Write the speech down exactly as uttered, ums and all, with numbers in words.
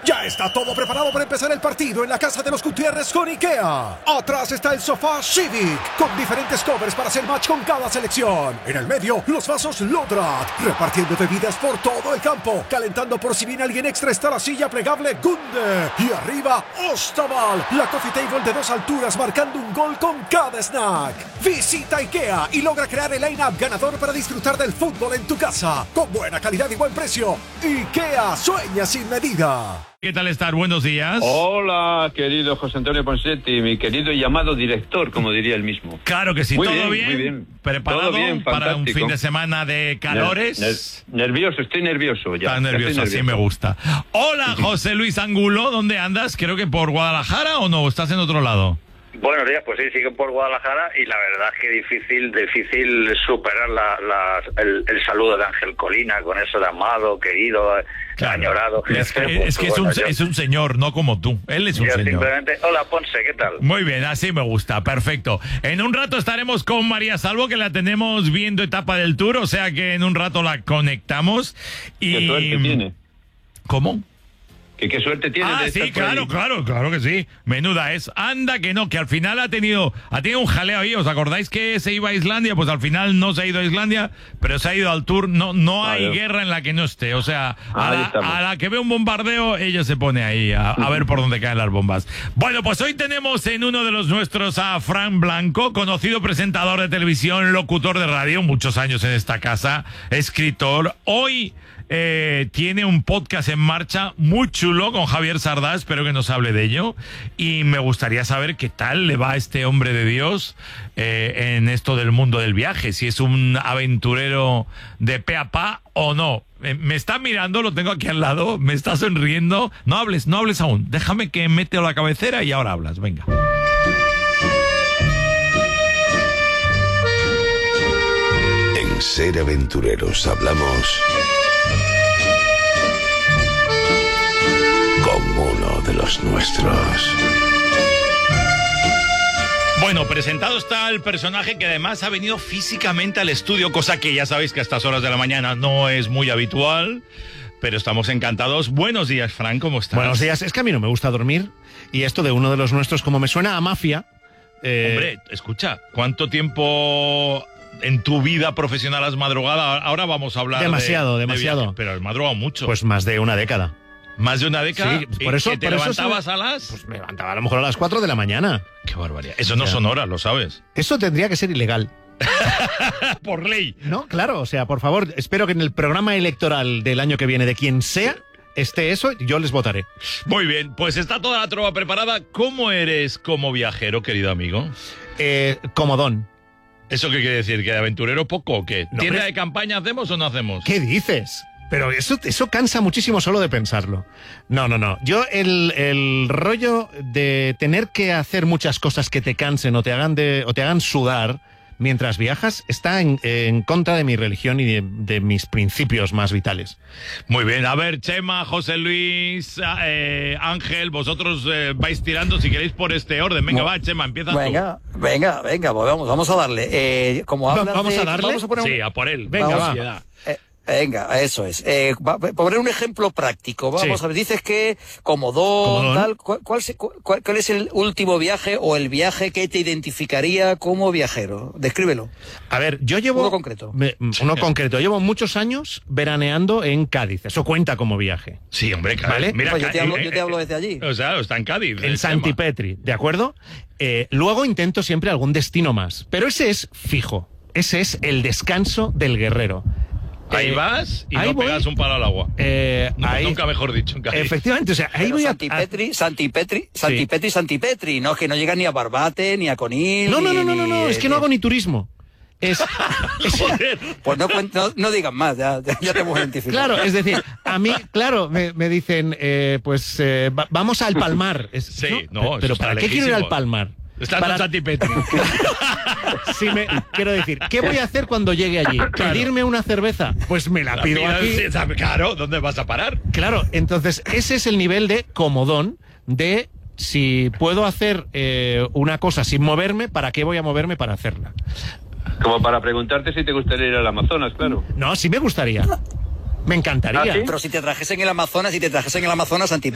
Ya está todo preparado para empezar el partido en la casa de los Gutiérrez con IKEA. Atrás está el sofá Civic, con diferentes covers para hacer match con cada selección. En el medio, los vasos Lodrat, repartiendo bebidas por todo el campo. Calentando por si viene alguien extra está la silla plegable Gunde. Y arriba, Ostaval, la coffee table de dos alturas marcando un gol con cada snack. Visita IKEA y logra crear el line-up ganador para disfrutar del fútbol en tu casa. Con buena calidad y buen precio. IKEA, sueña sin medida. ¿Qué tal estás? Buenos días. Hola, querido José Antonio Ponsetti, mi querido y llamado director, como diría él mismo. Claro que sí, muy todo bien, bien, muy bien. preparado todo bien, para un fin de semana de calores. Ner- ner- nervioso, estoy nervioso ya. Estás nervioso, estoy así me gusta. Hola, José Luis Angulo, ¿dónde andas? Creo que por Guadalajara o no, ¿estás en otro lado? Buenos días, pues sí, sigo por Guadalajara y la verdad es que difícil difícil superar la, la, el, el saludo de Ángel Colina con eso de amado, querido, claro, añorado. Es que, pues, es, que bueno, es, un, yo, es un señor, no como tú. Él es un yo señor. Simplemente, hola Ponce, ¿qué tal? Muy bien, así me gusta, perfecto. En un rato estaremos con María Salvo, que la tenemos viendo etapa del Tour, o sea que en un rato la conectamos. Y... ¿Qué suerte tiene? ¿Cómo? ¿Qué, qué suerte tiene? Ah, de sí, estar por claro, ahí? claro, claro que sí. Menuda es. Anda que no, que al final ha tenido, ha tenido un jaleo ahí. ¿Os acordáis que se iba a Islandia? Pues al final no se ha ido a Islandia, pero se ha ido al Tour. No, no hay Vale. guerra en la que no esté. O sea, a Ahí la, estamos. a la que ve un bombardeo, ella se pone ahí a, a ver por dónde caen las bombas. Bueno, pues hoy tenemos en uno de los nuestros a Fran Blanco, conocido presentador de televisión, locutor de radio, muchos años en esta casa, escritor. Hoy Eh, tiene un podcast en marcha muy chulo con Javier Sardá, espero que nos hable de ello, y me gustaría saber qué tal le va a este hombre de Dios eh, en esto del mundo del viaje, si es un aventurero de pe a pa o no. Eh, me está mirando, lo tengo aquí al lado, me está sonriendo. No hables, no hables aún, déjame que mete la cabecera y ahora hablas, venga. En Ser Aventureros hablamos con uno de los nuestros. Bueno, presentado está el personaje que además ha venido físicamente al estudio, cosa que ya sabéis que a estas horas de la mañana no es muy habitual, pero estamos encantados. Buenos días, Fran, ¿cómo estás? Buenos días. Es que a mí no me gusta dormir y esto de uno de los nuestros, como me suena a mafia. Eh... Hombre, escucha, ¿cuánto tiempo en tu vida profesional has madrugado? Ahora vamos a hablar Demasiado, de, demasiado. de viaje, pero has madrugado mucho. Pues más de una década. ¿Más de una década? Sí, por eso, ¿Y te por eso levantabas se- a las...? Pues me levantaba a lo mejor a las cuatro de la mañana. Qué barbaridad. Eso no Ya. son horas, lo sabes. Eso tendría que ser ilegal. Por ley. No, claro, o sea, por favor, espero que en el programa electoral del año que viene de quien sea esté eso, yo les votaré. Muy bien, pues está toda la trova preparada. ¿Cómo eres como viajero, querido amigo? Eh, comodón. ¿Eso qué quiere decir? ¿Que de aventurero poco o qué? No, ¿Tienda hombre. de campaña hacemos o no hacemos? ¿Qué dices? Pero eso, eso cansa muchísimo solo de pensarlo. No, no, no. Yo el, el rollo de tener que hacer muchas cosas que te cansen o te hagan, de, o te hagan sudar mientras viajas está en, en contra de mi religión y de, de mis principios más vitales. Muy bien, a ver, Chema, José Luis, eh, Ángel, vosotros eh, vais tirando si queréis por este orden. Venga, No. va, Chema, empieza Venga, venga, venga, pues vamos, vamos a darle. Eh, como hablas ¿Vamos de- a darle? Vamos a tú. poner un- Sí, a por él. Venga, Vamos va. Ansiedad. Eh, venga, eso es. Eh, va- va- poner un ejemplo práctico. Vamos Sí. a ver, dices que Comodón, Comodón. tal. ¿Cuál, cuál, se- cuál- cuál es el último viaje o el viaje que te identificaría como viajero? Descríbelo. A ver, yo llevo... Uno concreto. Me- uno concreto. Llevo muchos años veraneando en Cádiz. Eso cuenta como viaje. Sí, hombre, Cádiz. Vale. Mira, Pues yo, te Cádiz, hablo, yo te eh, hablo desde allí. O sea, está en Cádiz. En el Santipetri, ¿de acuerdo? Eh, luego intento siempre algún destino más. Pero ese es fijo. Ese es el descanso del guerrero. Tema. Ahí Eh, vas y ahí no voy. pegas un palo al agua. Eh, No, ahí- Nunca mejor dicho, en Cádiz. Efectivamente, o sea, ahí Pero voy a... Santipetri, Santipetri, Santipetri, Santipetri. No, que no llegan ni a Barbate, ni a Conil. No, no, no, ni- no, no, no, ni- es que no hago ni turismo. Es, es- Joder. Pues no, cuen- no, no digan más, ya, ya, ya te hemos identificado. claro, es decir, a mí, claro, me, me dicen, eh, pues eh, va- vamos al Palmar. Es- Sí, no, Pero, eso pero está ¿para qué quiero ir al lejísimos. Palmar? Está Para- en Santipetri. Sí, me, quiero decir, ¿qué voy a hacer cuando llegue allí? Claro. ¿Pedirme una cerveza? Pues me la La pido pidas, aquí. sí, sabe, claro, ¿dónde vas a parar? Claro, entonces ese es el nivel de comodón de si puedo hacer eh, una cosa sin moverme, ¿para qué voy a moverme para hacerla? Como para preguntarte si te gustaría ir al Amazonas, claro. No, sí me gustaría. Me encantaría. ¿Ah, sí? Pero si te trajesen el Amazonas, si te trajesen el Amazonas, Santipetri.